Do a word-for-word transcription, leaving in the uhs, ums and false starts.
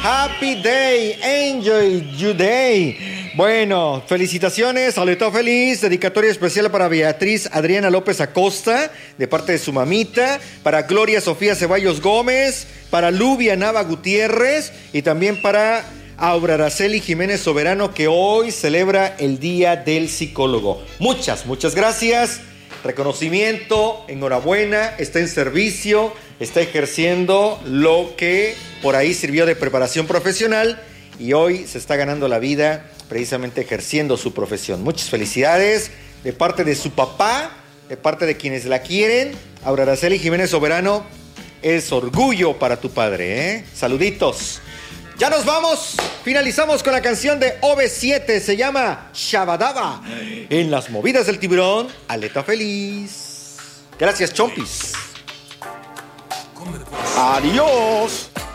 Happy day, enjoy your day. Bueno, felicitaciones, Aleta Feliz, dedicatoria especial para Beatriz Adriana López Acosta, de parte de su mamita, para Gloria Sofía Ceballos Gómez, para Lubia Nava Gutiérrez y también para Aura Araceli Jiménez Soberano, que hoy celebra el Día del Psicólogo. Muchas, muchas gracias. Reconocimiento, enhorabuena, está en servicio, está ejerciendo lo que por ahí sirvió de preparación profesional y hoy se está ganando la vida precisamente ejerciendo su profesión. Muchas felicidades de parte de su papá, de parte de quienes la quieren. Aura Araceli Jiménez Soberano, es orgullo para tu padre, ¿eh? Saluditos. Ya nos vamos, finalizamos con la canción de O V siete, se llama Shabadaba. En las movidas del tiburón, Aleta Feliz. Gracias, Chompis. Adiós.